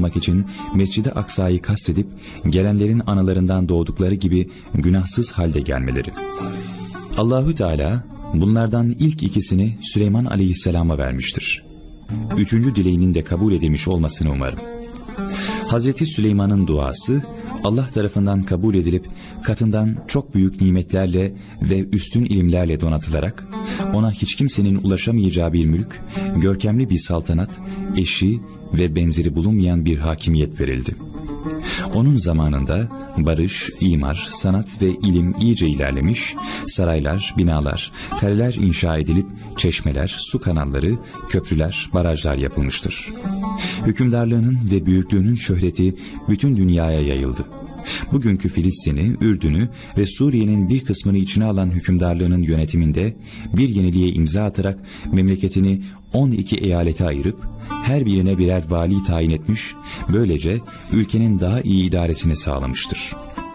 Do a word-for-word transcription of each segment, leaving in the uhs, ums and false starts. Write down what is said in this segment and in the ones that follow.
bulmak için Mescid-i Aksa'yı kastedip gelenlerin analarından doğdukları gibi günahsız halde gelmeleri. Allahü Teala bunlardan ilk ikisini Süleyman Aleyhisselam'a vermiştir. Üçüncü dileğinin de kabul edilmiş olmasını umarım. Hazreti Süleyman'ın duası Allah tarafından kabul edilip katından çok büyük nimetlerle ve üstün ilimlerle donatılarak ona hiç kimsenin ulaşamayacağı bir mülk, görkemli bir saltanat, eşi ve benzeri bulunmayan bir hakimiyet verildi. Onun zamanında barış, imar, sanat ve ilim iyice ilerlemiş, saraylar, binalar, kaleler inşa edilip çeşmeler, su kanalları, köprüler, barajlar yapılmıştır. Hükümdarlığının ve büyüklüğünün şöhreti bütün dünyaya yayıldı. Bugünkü Filistin'i, Ürdün'ü ve Suriye'nin bir kısmını içine alan hükümdarlığının yönetiminde bir yeniliğe imza atarak memleketini on iki eyalete ayırıp her birine birer vali tayin etmiş, böylece ülkenin daha iyi idaresini sağlamıştır.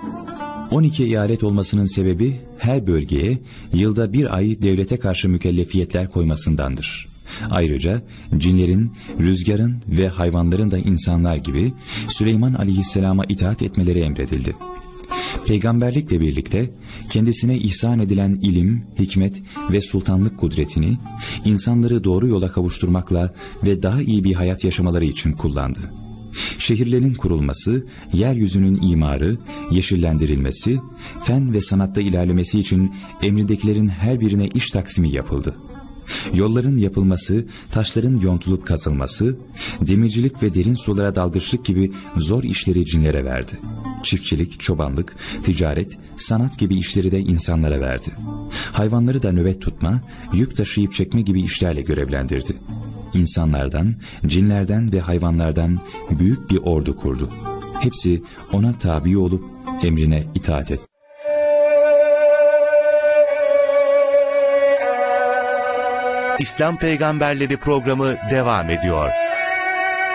on iki eyalet olmasının sebebi her bölgeye yılda bir ay devlete karşı mükellefiyetler koymasındandır. Ayrıca cinlerin, rüzgarın ve hayvanların da insanlar gibi Süleyman Aleyhisselam'a itaat etmeleri emredildi. Peygamberlikle birlikte kendisine ihsan edilen ilim, hikmet ve sultanlık kudretini insanları doğru yola kavuşturmakla ve daha iyi bir hayat yaşamaları için kullandı. Şehirlerin kurulması, yeryüzünün imarı, yeşillendirilmesi, fen ve sanatta ilerlemesi için emrindekilerin her birine iş taksimi yapıldı. Yolların yapılması, taşların yontulup kazılması, demircilik ve derin sulara dalgıçlık gibi zor işleri cinlere verdi. Çiftçilik, çobanlık, ticaret, sanat gibi işleri de insanlara verdi. Hayvanları da nöbet tutma, yük taşıyıp çekme gibi işlerle görevlendirdi. İnsanlardan, cinlerden ve hayvanlardan büyük bir ordu kurdu. Hepsi ona tabi olup emrine itaat etti. İslam Peygamberleri programı devam ediyor.